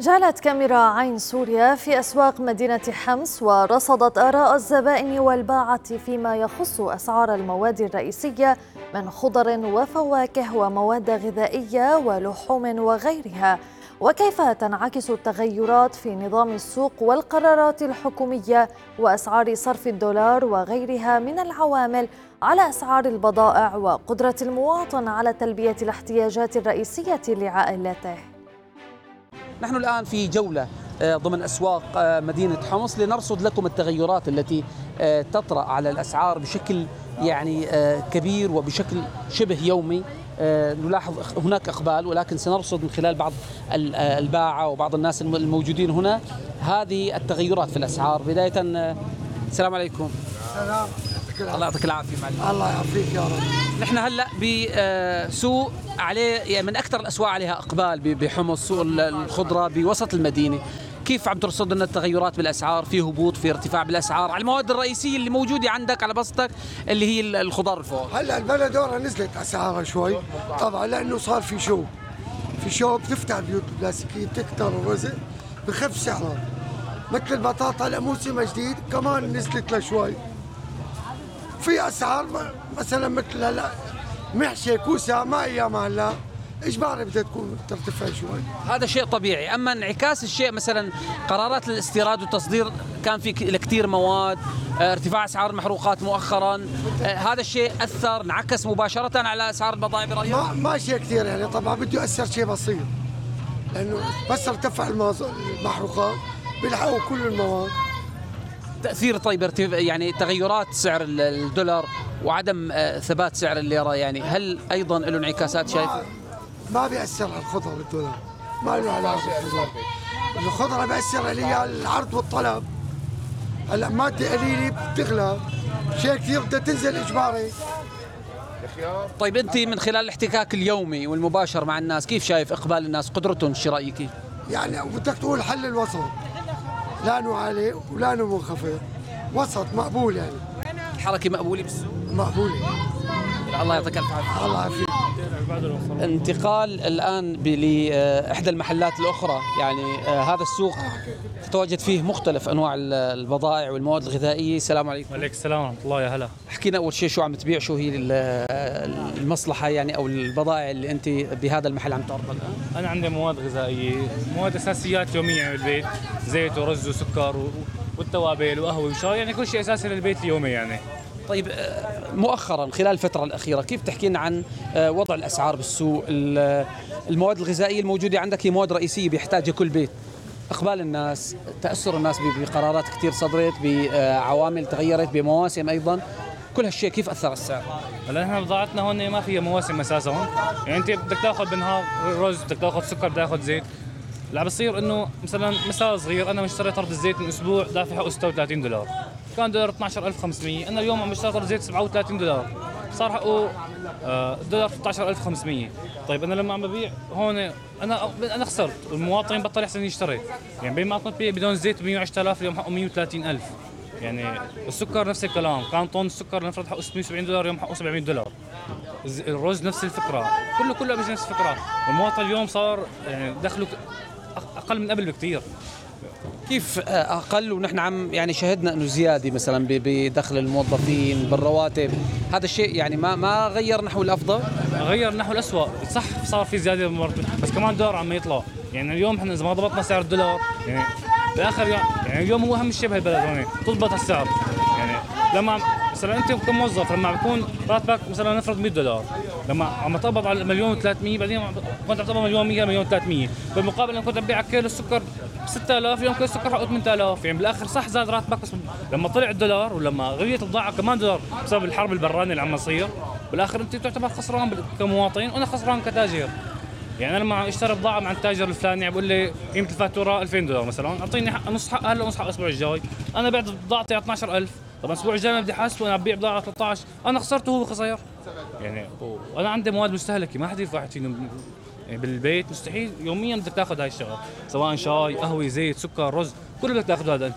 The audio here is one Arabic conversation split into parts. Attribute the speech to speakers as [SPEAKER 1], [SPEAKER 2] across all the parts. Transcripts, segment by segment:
[SPEAKER 1] جعلت كاميرا عين سوريا في أسواق مدينة حمص ورصدت آراء الزبائن والباعة فيما يخص أسعار المواد الرئيسية من خضر وفواكه ومواد غذائية ولحوم وغيرها، وكيف تنعكس التغيرات في نظام السوق والقرارات الحكومية وأسعار صرف الدولار وغيرها من العوامل على أسعار البضائع وقدرة المواطن على تلبية الاحتياجات الرئيسية لعائلته.
[SPEAKER 2] نحن الآن في جولة ضمن أسواق مدينة حمص لنرصد لكم التغيرات التي تطرأ على الأسعار بشكل كبير وبشكل شبه يومي. نلاحظ هناك إقبال، ولكن سنرصد من خلال بعض الباعة وبعض الناس الموجودين هنا هذه التغيرات في الأسعار. بداية السلام عليكم.
[SPEAKER 3] سلام.
[SPEAKER 2] الله يعطيك العافية معلم.
[SPEAKER 3] الله يعافيك يا رب.
[SPEAKER 2] نحن هلا بسوق عليه يعني من أكثر الأسواق عليها إقبال بحمص، سوق الخضرة بوسط المدينة. كيف عم ترصد لنا التغيرات بالأسعار؟ في هبوط، في ارتفاع بالأسعار على المواد الرئيسية اللي موجودة عندك على بسطك اللي هي الخضار والفواكه.
[SPEAKER 3] هلا البلدورة نزلت أسعارها شوي طبعا لأنه صار في شو بتفتح البيوت البلاستيكية، بتكتر الرزق بخف سعرها. مثل البطاطا لموسم جديد كمان نزلت لها شوي. في أسعار مثلا مثل هلا محشي كوسة ما أيامها هلا إجباري بدها تكون ترتفع شوي.
[SPEAKER 2] هذا شيء طبيعي، أما انعكاس الشيء مثلا قرارات الاستيراد والتصدير كان في كثير مواد، ارتفاع أسعار المحروقات مؤخرا، هذا الشيء أثر انعكس مباشرة على أسعار البضائع برأيك؟
[SPEAKER 3] ما شيء كثير يعني، طبعا بده يأثر شيء بسيط لأنه بس ارتفع المحروقات بيلحقوا كل المواد.
[SPEAKER 2] تأثير طيب يعني تغيرات سعر الدولار وعدم ثبات سعر الليرة، يعني هل أيضا له انعكاسات شايف؟
[SPEAKER 3] ما بيأثر على الخضرة بالدولار، ما له علاقة بالخضرة. الخضرة بيأثر عليها العرض والطلب. هلا مادة قليلة بتغلى، شيء كثير بدها تنزل إجباري.
[SPEAKER 2] طيب أنت من خلال الاحتكاك اليومي والمباشر مع الناس كيف شايف إقبال الناس، قدرتهم الشرائية كيف؟
[SPEAKER 3] يعني بدك تقول حل الوسط، لا نو عالي ولا نو منخفض، وسط مقبول يعني.
[SPEAKER 2] الحركة مقبولة بالسوق؟
[SPEAKER 3] مقبولة.
[SPEAKER 2] الله يعطيك الف عافية.
[SPEAKER 3] الله يعافيك.
[SPEAKER 2] انتقال الآن لإحدى المحلات الأخرى، يعني هذا السوق تتواجد فيه مختلف أنواع البضائع والمواد الغذائية. السلام عليكم.
[SPEAKER 4] وعليكم السلام ورحمة الله. يا هلا.
[SPEAKER 2] احكينا أول شيء شو عم تبيع، شو هي المصلحة يعني أو البضائع اللي أنت بهذا المحل عم تعرضها الآن؟
[SPEAKER 4] أنا عندي مواد غذائية، مواد أساسيات يومية بالبيت، زيت ورز وسكر والتوابل وقهوة وشاي، يعني كل شيء أساسي للبيت اليومي يعني.
[SPEAKER 2] طيب مؤخرا خلال الفترة الأخيرة كيف تحكي لنا عن وضع الأسعار بالسوق؟ المواد الغذائية الموجودة عندك هي مواد رئيسية بيحتاجها كل بيت. إقبال الناس، تأثر الناس بقرارات كثير صدرت، بعوامل تغيرت، بمواسم أيضا، كل هالشيء كيف أثر السعر؟
[SPEAKER 4] هلا نحن بضاعتنا هون ما فيها مواسم أساسا، يعني أنت بدك تاخذ بالنهار رز، بدك تاخذ سكر، بدك تاخذ زيت. لا بصير إنه مثلا مثال صغير، أنا مشتري طرد الزيت من أسبوع دافع حقه $36، كان دولار 12500، أنا اليوم عم بشتري طرد زيت $37، صار حقه دولار 13500. طيب أنا لما عم ببيع هون أنا خسرت، المواطن بطل يحسن يشتري، يعني بينما كنت ببيع بدون زيت ب 110,000 اليوم حقه 130,000. يعني السكر نفس الكلام، كان طن السكر لنفرض حقه $670 اليوم حقه $700. الرز نفس الفكرة، كله بيجي نفس الفكرة. المواطن اليوم صار يعني دخله أقل من قبل بكثير.
[SPEAKER 2] كيف أقل ونحن عم يعني شهدنا إنه زيادة مثلا بدخل الموظفين بالرواتب، هذا الشيء يعني ما غير نحو الأفضل؟
[SPEAKER 4] غير نحو الأسوأ، صح صار في زيادة بالمرتب، بس كمان الدولار عم يطلع، يعني اليوم احنا إذا ما ضبطنا سعر الدولار يعني بالآخر يعني اليوم هو أهم شيء بهالبلد هون تضبط السعر. يعني لما مثلا أنت كموظف لما بيكون راتبك مثلا نفرض $100، لما عم تقبض على 1,300,000 بعدين كنت عم تقبض 1,100,000 1,300,000، بالمقابل لما كنت عم ببيع كيلو السكر ب$6,000 اليوم كيلو السكر حقه $8,000، يعني بالآخر صح زاد راتبك، بس لما طلع الدولار ولما غليت البضاعة كمان دولار بسبب الحرب البرانية اللي عم تصير، بالآخر أنت تعتبر خسران كمواطن وأنا خسران كتاجر. يعني أنا لما اشتري بضاعة مع التاجر الفلاني بقول لي قيمة الفاتورة $2,000 مثلا، أعطيني نص حق هلا ونص حق الأسبوع الجاي، أنا بعت بضاعتي 12,000، طب الأسبوع الجاي بدي أحاسبه وأنا ببيع بضاعة 13، أنا خسرت وهو خسر. يعني وأنا عندي مواد مستهلكة ما حد ينفع فينا يعني بالبيت، مستحيل يوميا بدك تاخذ هاي الشغله، سواء شاي، قهوه، زيت، سكر، رز، كله بدك تاخذ هذا. انت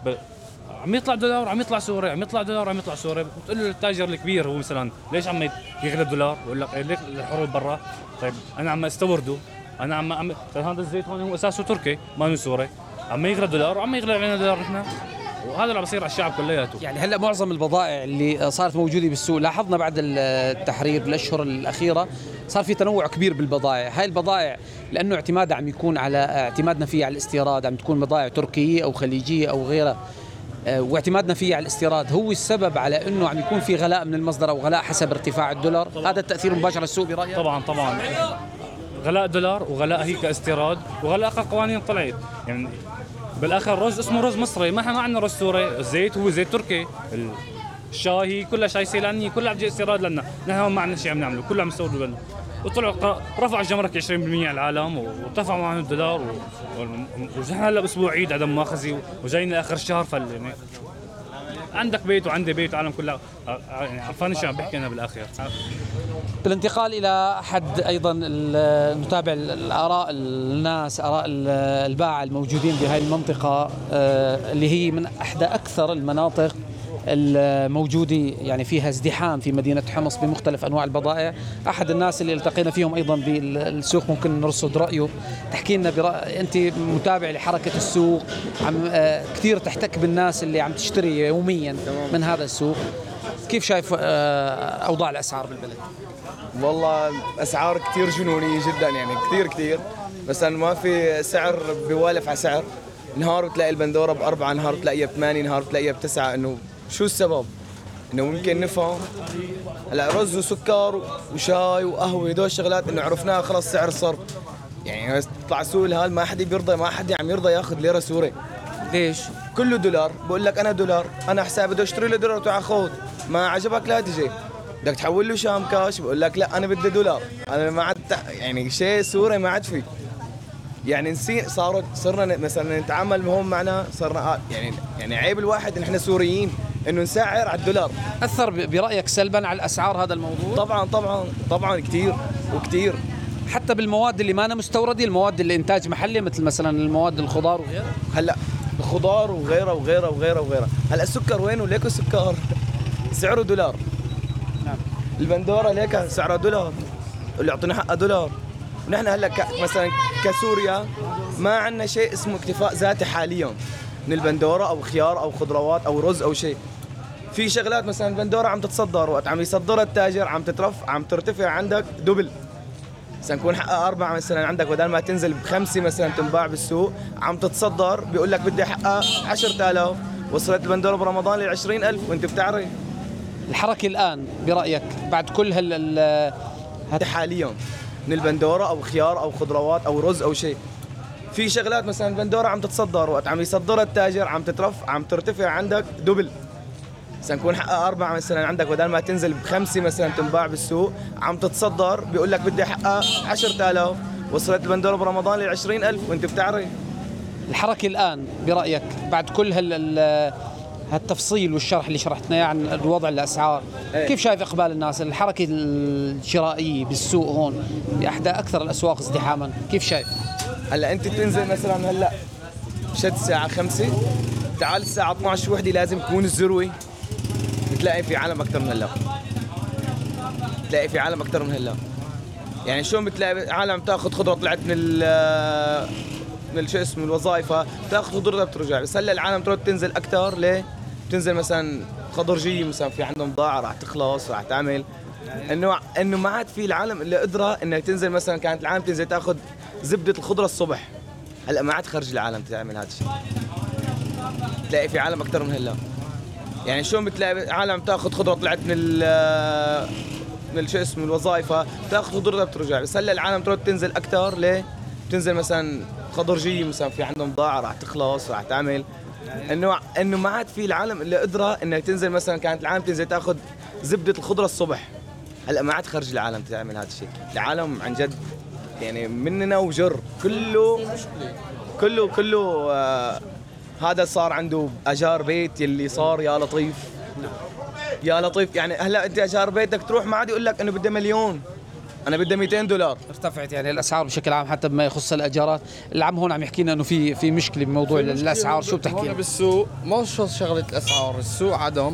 [SPEAKER 4] عم يطلع دولار، عم يطلع سوري، عم يطلع دولار، عم يطلع سوري، بتقول له التاجر الكبير هو مثلا ليش عم يغلى الدولار؟ بقول لك ليك الحروب برا. طيب انا عم استورده، انا عم هذا الزيت هون هو اساسه تركي ما سوري، عم يغلى دولار وعم يغلى علينا دولار نحن، وهذا اللي عم بصير على الشعب كلياته.
[SPEAKER 2] يعني هلا معظم البضائع اللي صارت موجوده بالسوق، لاحظنا بعد التحرير بالاشهر الاخيره صار في تنوع كبير بالبضائع. هاي البضائع لانه اعتمادها عم يكون على اعتمادنا فيها على الاستيراد، عم تكون بضائع تركيه او خليجيه او غيرها، واعتمادنا فيها على الاستيراد هو السبب على انه عم يكون في غلاء من المصدر او غلاء حسب ارتفاع الدولار. هذا التاثير مباشر على السوق برايك؟
[SPEAKER 4] طبعا غلاء دولار وغلاء هي كاستيراد وغلاء قوانين طلعت. يعني بالاخر رز اسمه رز مصري، ما احنا ما عندنا رز سوري، الزيت هو زيت تركي، الشاي هي كلها شاي سيلاني، كلها عم تجي استيراد لنا، نحن ما عندنا شيء عم نعمله، كله عم نستورد منه. وطلعوا رفعوا الجمرك 20% على العالم وارتفعوا معهم الدولار ونحن هلا باسبوع عيد عدم مؤاخذه وجاينا اخر الشهر، يعني عندك بيت وعندي بيت وعالم كلها يعني عرفان شو عم بحكي انا بالاخر.
[SPEAKER 2] بالانتقال الى احد ايضا نتابع الاراء الناس، اراء الباعة الموجودين بهذه المنطقه اللي هي من احدى اكثر المناطق الموجودة يعني فيها ازدحام في مدينة حمص بمختلف أنواع البضائع. أحد الناس اللي التقينا فيهم أيضا بالسوق ممكن نرصد رأيه، تحكي لنا أنت متابع لحركة السوق، عم كثير تحتك بالناس اللي عم تشتري يوميا من هذا السوق، كيف شايف أوضاع الأسعار بالبلد؟
[SPEAKER 5] والله أسعار كثير جنونية جدا، يعني كثير مثلا ما في سعر بيوالف على سعر. نهار بتلاقي البندورة ب4، نهار بتلاقيها ب8، نهار بتلاقيها ب9. إنه شو السبب؟ إنه ممكن نفهم هلا رز وسكر وشاي وقهوة هدول الشغلات إنه عرفناها خلص سعر صرف. يعني تطلع سوق الهال ما حد بيرضى، ما حد عم يرضى ياخذ ليرة سوري.
[SPEAKER 2] ليش؟
[SPEAKER 5] كله دولار. بقول لك أنا دولار، أنا حسابي بدي أشتري له دولار وتعال خذ، ما عجبك لا تجي بدك تحول له شام كاش، بقول لك لا أنا بدي دولار. أنا ما عاد يعني شيء سوري ما عاد فيه. يعني صرنا مثلا نتعامل هون معنا، صرنا يعني عيب الواحد ان احنا سوريين انه نسعر على الدولار.
[SPEAKER 2] اثر برايك سلبا على الاسعار هذا الموضوع؟
[SPEAKER 5] طبعا كثير
[SPEAKER 2] حتى بالمواد اللي ما أنا مستورده، المواد اللي انتاج محلي مثل مثلا المواد الخضار وغيرها.
[SPEAKER 5] هلا الخضار وغيرها. هلا السكر وينه؟ ليكو سكر سعره دولار.
[SPEAKER 2] نعم.
[SPEAKER 5] البندوره ليك سعرها دولار، اللي يعطينا حقها دولار. ونحن هلا مثلا كسوريا ما عندنا شيء اسمه اكتفاء ذاتي حاليا من البندوره او خيار او خضروات او رز او شيء. في شغلات مثلا البندوره عم تتصدر، وقت عم يصدرها التاجر عم ترتفع عندك دبل. مثلا نكون حقها 4 مثلا عندك، بدل ما تنزل ب5 مثلا تنباع بالسوق عم تتصدر بيقول لك بدي حقها 10,000. وصلت البندوره برمضان ل 20,000 وانت بتعرف.
[SPEAKER 2] الحركه الان برايك بعد كل
[SPEAKER 5] حاليا من البندوره او خيار او خضروات او رز او شيء. في شغلات مثلا البندوره عم تتصدر، وقت عم يصدرها التاجر عم ترتفع عندك دبل. مثلا نكون حقها 4 مثلا عندك، بدل ما تنزل ب5 مثلا تنباع بالسوق عم تتصدر بيقول لك بدي حقها 10,000. وصلت البندوره برمضان ل 20,000 وانت بتعرف.
[SPEAKER 2] الحركه الان برايك بعد كل هالتفصيل والشرح اللي شرحتنا عن الوضع الاسعار، كيف شايف اقبال الناس الحركه الشرائيه بالسوق هون باحدى اكثر الاسواق ازدحاما؟ كيف شايف؟
[SPEAKER 5] هلا انت تنزل مثلا هلا شد الساعه 5، تعال الساعه 12 وحده لازم تكون الذروه، بتلاقي في عالم اكثر من هلا. يعني شلون بتلاقي عالم تاخذ خضره طلعت من شو اسمه الوظائف، تاخذ خضرتها بترجع. بس هلا العالم ترى تنزل اكثر. ليه؟ بتنزل مثلا خضرجيه، مثلا في عندهم بضاعه راح تخلص راح تعمل، انه ما عاد في العالم اللي قدره انك تنزل. مثلا كانت العالم تنزل تاخذ زبده الخضره الصبح، هلا ما عاد خرج العالم تعمل هذا الشيء. تلاقي في عالم اكثر من هلا. يعني شلون بتلاقي عالم تاخذ خضره طلعت من شو اسمه الوظائف، تاخذ خضرتها بترجع. بس هلا العالم ترى تنزل اكثر. ليه؟ بتنزل مثلا خضرجيه، مثلا في عندهم بضاعه راح تخلص راح تعمل، انه ما عاد في العالم اللي قدره انك تنزل. مثلا كانت العالم تنزل تاخذ زبده الخضره الصبح، هلا ما عاد خرج العالم تعمل هذا الشيء. العالم عن جد يعني مننا وجر كله هذا صار عنده اجار بيت يلي صار يا لطيف. يعني هلا انت اجار بيتك تروح ما عاد يقول لك انه بدي مليون، انا بدي 200 دولار.
[SPEAKER 2] ارتفعت يعني الاسعار بشكل عام حتى بما يخص الاجارات. العم هون عم يحكي لنا انه في مشكله بموضوع الاسعار. شو بتحكي
[SPEAKER 6] هون بالسوق؟ ما شغله الاسعار، السوق عدم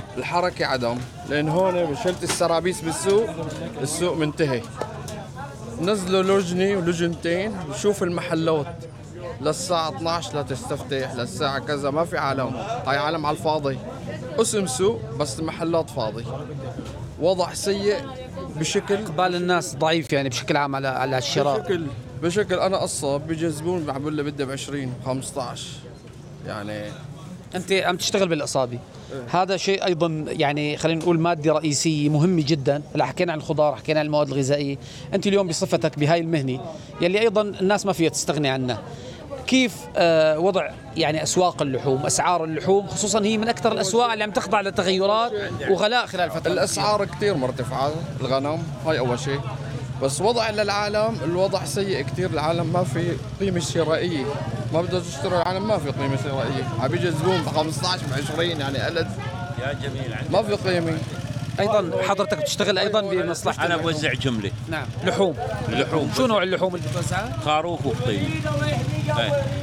[SPEAKER 6] الحركه عدم، لان هون شلت السرابيس بالسوق، السوق منتهي. نزلوا لجنة ولجنتين نشوف المحلات للساعة 12 لا تستفتح للساعة كذا، ما في عالم، هاي عالم على الفاضي، اسم سوق بس المحلات فاضي. وضع سيء بشكل،
[SPEAKER 2] اقبال الناس ضعيف يعني بشكل عام على الشراء.
[SPEAKER 6] بشكل انا قصاب بيجي زبون بقول له بدي ب20 15 يعني.
[SPEAKER 2] انت عم تشتغل بالاصابي، هذا شيء ايضا يعني خلينا نقول ماده رئيسيه مهمه جدا. هلا حكينا عن الخضار، حكينا عن المواد الغذائيه، انت اليوم بصفتك بهاي المهنه يلي ايضا الناس ما فيها تستغني عنها، كيف وضع يعني اسواق اللحوم، اسعار اللحوم خصوصا هي من اكثر الاسواق اللي عم تخضع لتغيرات وغلاء خلال الفتره
[SPEAKER 6] الاسعار كثير مرتفعه، الغنم هاي اول شيء، بس وضع للعالم الوضع سيء كثير، العالم ما في قيمه شرائيه، ما بده تشتري، العالم ما في قيمه شرائيه، عم بيجي الزبون ب 15 ب 20 يعني قلت يا جميل ما في قيمه.
[SPEAKER 2] ايضا حضرتك بتشتغل ايضا بمصلحه
[SPEAKER 7] انا بوزع جمله.
[SPEAKER 2] نعم لحوم.
[SPEAKER 7] لحوم
[SPEAKER 2] شو نوع اللحوم اللي بتوزعها؟
[SPEAKER 7] خروف وفطيم.